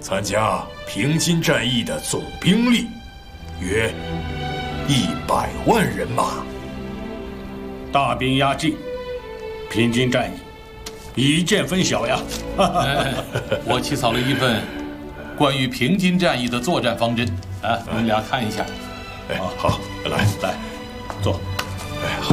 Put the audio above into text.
参加平津战役的总兵力约100万人马。 大兵压境，平津战役一箭分晓呀！ 我起草了一份关于平津战役的作战方针啊，你们俩看一下。 好，来， 坐。 哎，好。